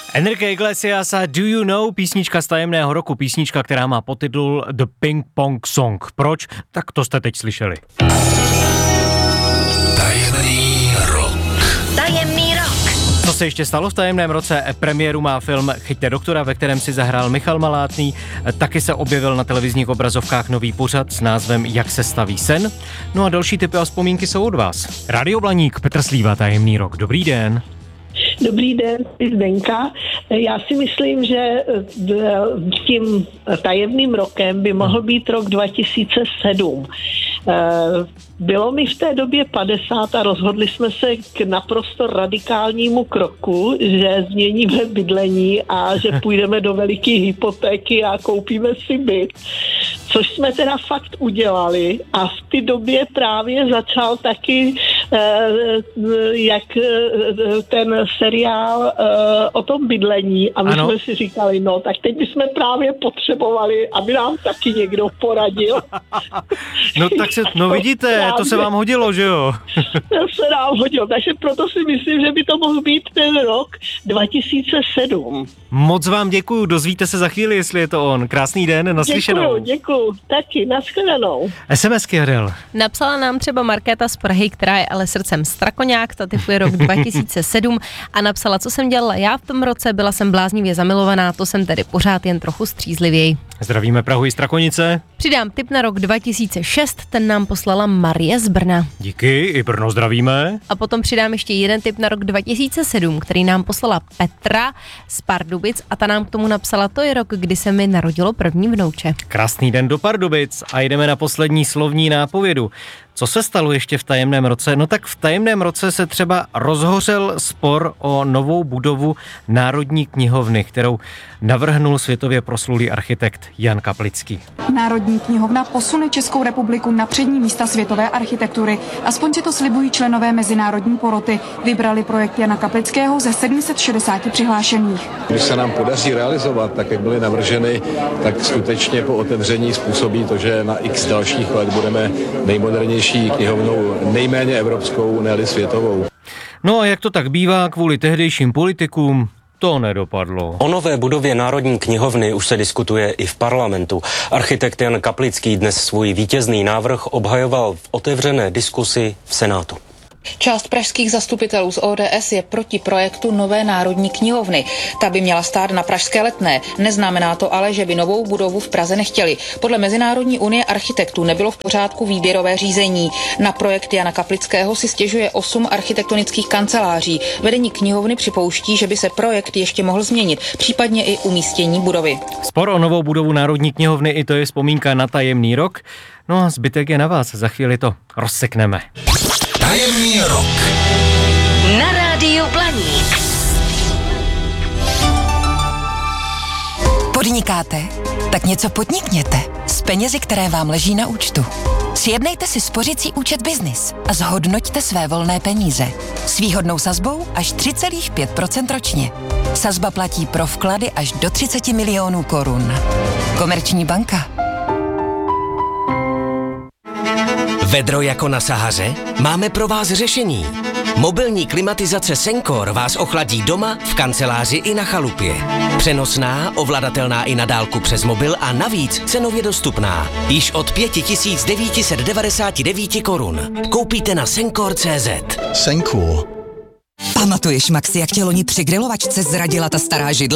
Enrique Iglesias a Do You Know, písnička z tajemného roku, písnička, která má podtitul The Ping Pong Song. Proč? Tak to jste teď slyšeli. Tajemný rok. Tajemný rok. Co se ještě stalo v tajemném roce? Premiéru má film Chyťte doktora, ve kterém si zahrál Michal Malátný. Taky se objevil na televizních obrazovkách nový pořad s názvem Jak se staví sen. No a další tipy a vzpomínky jsou od vás. Radio Blaník, Petr Slíva, tajemný rok. Dobrý den. Dobrý den, Zdenka. Já si myslím, že tím tajemným rokem by mohl být rok 2007. Bylo mi v té době 50 a rozhodli jsme se k naprosto radikálnímu kroku, že změníme bydlení a že půjdeme do veliké hypotéky a koupíme si byt. Což jsme teda fakt udělali a v té době právě začal taky jak ten seriál o tom bydlení a my jsme si říkali, no tak teď bychom právě potřebovali, aby nám taky někdo poradil. No tak se, no vidíte, to se vám hodilo, že jo? To se nám hodilo, takže proto si myslím, že by to mohl být ten rok 2007. Moc vám děkuju, dozvíte se za chvíli, jestli je to on. Krásný den, naslyšenou. Děkuju, taky, nashledanou. SMSky, Adel. Napsala nám třeba Markéta z Prahy, která je ale srdcem strakoňák, ta typuje rok 2007 a napsala, co jsem dělala já v tom roce, byla jsem bláznivě zamilovaná, to jsem tedy pořád jen trochu střízlivěji. Zdravíme Prahu i Strakonice. Přidám tip na rok 2006, ten nám poslala Marie z Brna. Díky, i Brno zdravíme. A potom přidám ještě jeden tip na rok 2007, který nám poslala Petra z Pardubic a ta nám k tomu napsala, to je rok, kdy se mi narodilo první vnouče. Krásný den do Pardubic a jdeme na poslední slovní nápovědu. Co se stalo ještě v tajemném roce? No tak v tajemném roce se třeba rozhořel spor o novou budovu Národní knihovny, kterou navrhnul světově proslulý architekt Jan Kaplický. Národní knihovna posune Českou republiku na přední místa světové architektury. Aspoň si to slibují členové mezinárodní poroty. Vybrali projekt Jana Kaplického ze 760 přihlášených. Když se nám podaří realizovat, tak jak byly navrženy, tak skutečně po otevření způsobí to, že na x dalších let budeme nejmodernější knihovnou, nejméně evropskou, ne-li světovou. No a jak to tak bývá, kvůli tehdejším politikům to nedopadlo. O nové budově Národní knihovny už se diskutuje i v parlamentu. Architekt Jan Kaplický dnes svůj vítězný návrh obhajoval v otevřené diskusi v Senátu. Část pražských zastupitelů z ODS je proti projektu nové Národní knihovny. Ta by měla stát na pražské Letné. Neznamená to ale, že by novou budovu v Praze nechtěli. Podle Mezinárodní unie architektů nebylo v pořádku výběrové řízení. Na projekt Jana Kaplického si stěžuje 8 architektonických kanceláří. Vedení knihovny připouští, že by se projekt ještě mohl změnit, případně i umístění budovy. Spor o novou budovu Národní knihovny, i to je vzpomínka na tajemný rok. No a zbytek je na vás, za chvíli to rozsekneme. Tajemný rok. Na rádiu Blaník. Podnikáte? Tak něco podnikněte s penězi, které vám leží na účtu. Sjednejte si spořicí účet Business a zhodnoťte své volné peníze. S výhodnou sazbou až 3,5% ročně. Sazba platí pro vklady až do 30 milionů korun. Komerční banka. Vedro jako na Sahaře? Máme pro vás řešení. Mobilní klimatizace Sencor vás ochladí doma, v kanceláři i na chalupě. Přenosná, ovladatelná i na dálku přes mobil a navíc cenově dostupná. Již od 5999 korun. Koupíte na Sencor.cz. Sencor. Pamatuješ, Maxi, jak tě loni při grilovačce zradila ta stará židle?